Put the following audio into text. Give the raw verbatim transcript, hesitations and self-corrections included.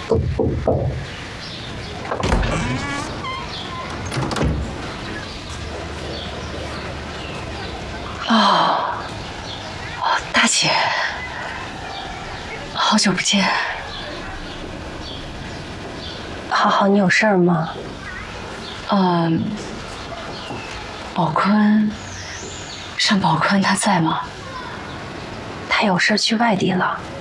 哦，大姐，好久不见。好好，你有事儿吗？嗯，宝坤，尚宝坤他在吗？他有事去外地了。